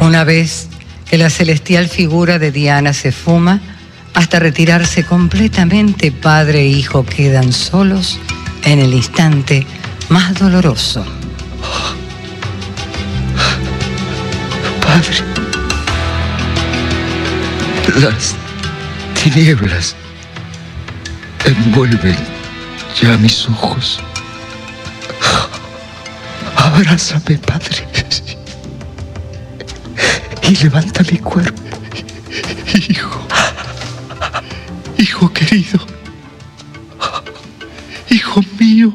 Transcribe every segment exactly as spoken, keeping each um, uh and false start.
Una vez que la celestial figura de Diana se fuma, hasta retirarse completamente, padre e hijo quedan solos en el instante más doloroso. Padre, las tinieblas envuelven ya mis ojos. Abrázame, Padre, y levanta mi cuerpo. Hijo, hijo querido, hijo mío,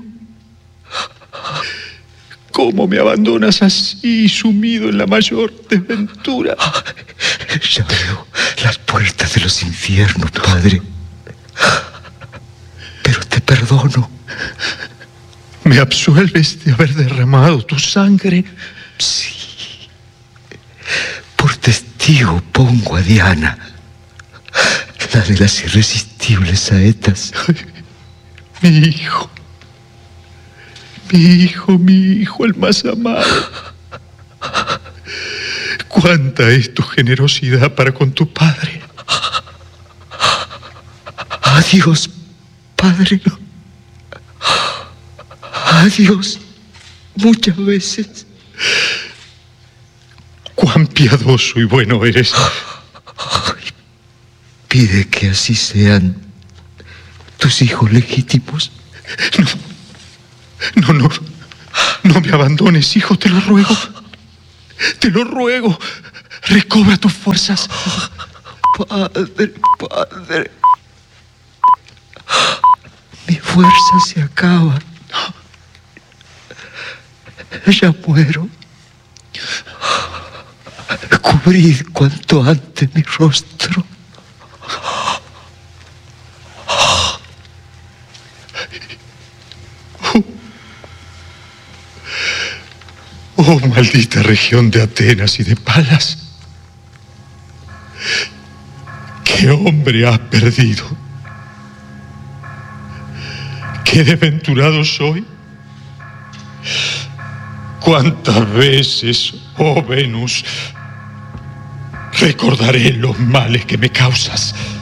¿cómo me abandonas así, sumido en la mayor desventura? Ya veo las puertas de los infiernos, Padre, pero te perdono. ¿Me absuelves de haber derramado tu sangre? Sí. Por testigo pongo a Diana, la de las irresistibles saetas. Mi hijo, mi hijo, mi hijo, el más amado. Cuánta es tu generosidad para con tu padre. Adiós, Padre. Adiós, muchas veces. Cuán piadoso y bueno eres. Ay, pide que así sean tus hijos legítimos. No, no, no, no me abandones, hijo, te lo ruego. Te lo ruego. Recobra tus fuerzas. Padre, Padre. Mi fuerza se acaba. Ya muero. Cubrid cuanto antes mi rostro. Oh, maldita región de Atenas y de Palas. ¿Qué hombre has perdido? ¿Qué desventurado soy? ¿Cuántas veces, oh Venus, recordaré los males que me causas?